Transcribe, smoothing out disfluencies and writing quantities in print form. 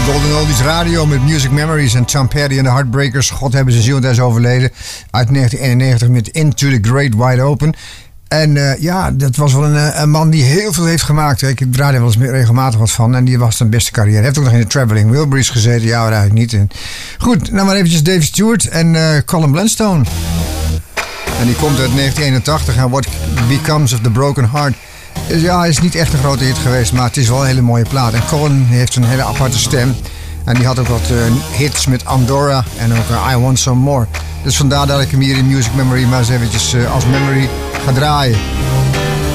Golden Oldies Radio met Music Memories en Tom Petty en de Heartbreakers. God hebben ze ziel, daar is overleden. Uit 1991 met Into the Great Wide Open. En ja, dat was wel een man die heel veel heeft gemaakt. Ik draaide er wel eens regelmatig wat van. En die was zijn beste carrière. Hij heeft ook nog in de Traveling Wilburys gezeten. Ja, maar eigenlijk niet. En goed, nou maar eventjes Dave Stewart en Colin Blunstone. En die komt uit 1981. En What Becomes of the Broken Heart. Ja, hij is niet echt een grote hit geweest, maar het is wel een hele mooie plaat. En Colin heeft een hele aparte stem. En die had ook wat hits met Andorra en ook I Want Some More. Dus vandaar dat ik hem hier in Music Memory maar eens eventjes als memory ga draaien.